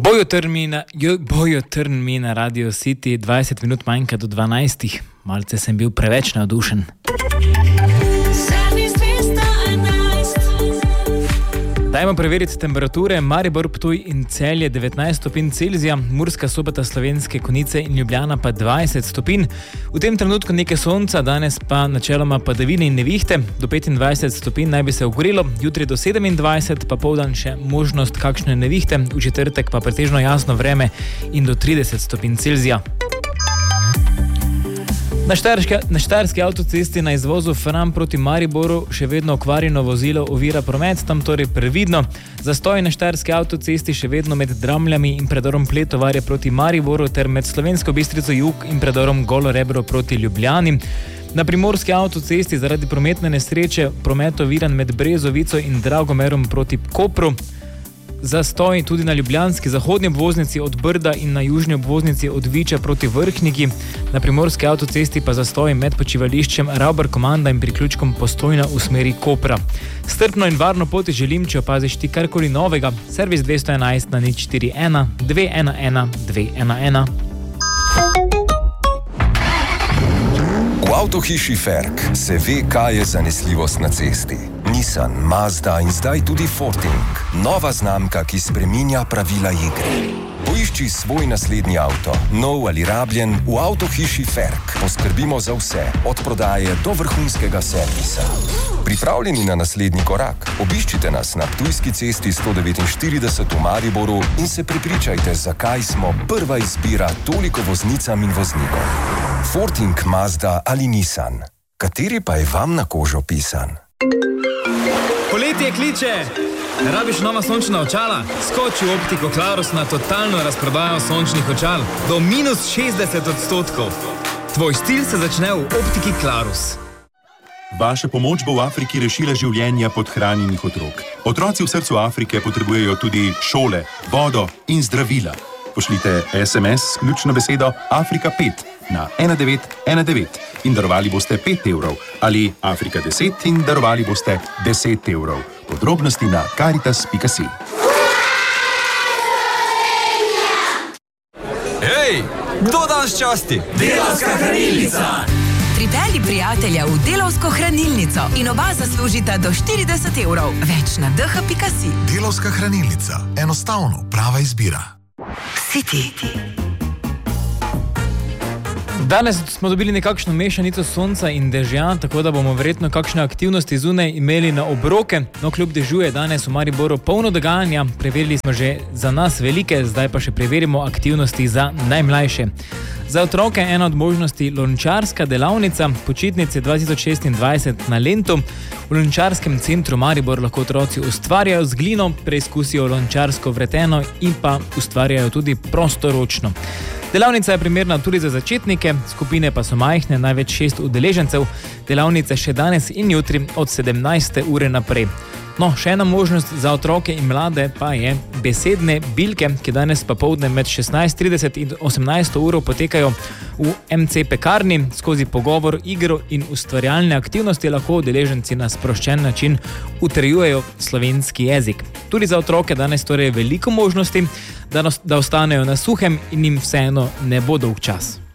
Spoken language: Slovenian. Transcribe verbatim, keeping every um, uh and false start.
Bojo Trn, bojo Trn mi na Radio City, dvajset minut manjka do dvanajstih. Malce sem bil preveč navdušen. Dajmo preveriti temperature. Maribor, Ptuj in Celje devetnajst stopinj Celzija, Murska Sobota, Slovenske Konjice in Ljubljana pa dvajset stopinj. V tem trenutku nekaj sonca, danes pa načeloma padavine in nevihte. Do petindvajset stopinj naj bi se ogorelo, jutri do sedemindvajset, pa poldan še možnost kakšne nevihte, v četrtek pa pretežno jasno vreme in do trideset stopinj Celzija. Na Štajerski, na Štajerski avtocesti na izvozu Fram proti Mariboru še vedno okvarjeno vozilo ovira promet, tam torej previdno. Zastoj na Štajerski avtocesti še vedno med Dramljami in predorom Pletovarje proti Mariboru ter med Slovensko Bistrico jug in predorom Golo Rebro proti Ljubljani. Na Primorski avtocesti zaradi prometne nesreče promet oviran med Brezovico in Dragomerom proti Kopru. Zastoj tudi na ljubljanski zahodni obvoznici od Brda in na južni obvoznici od Viča proti Vrhniki. Na Primorski avtocesti pa zastoj med počivališčem Ravbar Komanda in priključkom Postojna v smeri Kopra. Strpno in varno poti želim, če opaziš ti karkoli novega. Servis dvesto enajst na nič štiri ena dve ena ena dve ena ena. V avtohiši Ferg se ve, kaj je zanesljivost na cesti. Nissan, Mazda in zdaj tudi Forting. Nova znamka, ki spreminja pravila igre. Poišči svoj naslednji avto, nov ali rabljen, v avtohiši Ferg. Poskrbimo za vse, od prodaje do vrhunskega servisa. Pripravljeni na naslednji korak? Obiščite nas na Ptujski cesti sto devetinštirideset v Mariboru in se prepričajte, zakaj smo prva izbira toliko voznicam in voznikom. Forting, Mazda ali Nissan. Kateri pa je vam na kožo pisan? Poletje kliče! Rabiš nova sončna očala? Skoči v Optiko Klarus na totalno razprodajo sončnih očal do minus šestdeset odstotkov. Tvoj stil se začne v Optiki Klarus. Vaša pomoč bo v Afriki rešila življenja podhranjenih otrok. Otroci v srcu Afrike potrebujejo tudi šole, vodo in zdravila. Pošljite es em es s ključno besedo Afrika pet na ena devet ena devet in darovali boste pet evrov ali Afrika deset in darovali boste deset evrov. Podrobnosti na karitas pika si. Hej, kdo danes časti? Delavska hranilnica! Pripelji prijatelja v Delavsko hranilnico in oba zaslužita do štirideset evrov. Več na d h pika si. Delavska hranilnica. Enostavno, prava izbira. City. Danes smo dobili nekakšno mešanico sonca in dežja, tako da bomo verjetno kakšne aktivnosti zunaj imeli na obroke. No, kljub dežju je danes v Mariboru polno dogajanja. Preverili smo že za nas velike, zdaj pa še preverimo aktivnosti za najmlajše. Za otroke ena od možnosti lončarska delavnica, počitnice dva tisoč šestindvajset na Lentu. V lončarskem centru Maribor lahko otroci ustvarjajo z glino, preizkusijo lončarsko vreteno in pa ustvarjajo tudi prostoročno. Delavnica je primerna tudi za začetnike, skupine pa so majhne, največ šest udeležencev. Delavnice še danes in jutri od sedemnajste ure naprej. No, še ena možnost za otroke in mlade pa je besedne bilke, ki danes popoldne med šestnajst trideset in osemnajsto uro potekajo v em ce pekarni. Skozi pogovor, igro in ustvarjalne aktivnosti lahko udeleženci na sproščen način utrjujejo slovenski jezik. Tudi za otroke danes torej veliko možnosti, da, da ostanejo na suhem in jim vseeno ne bo dolg čas.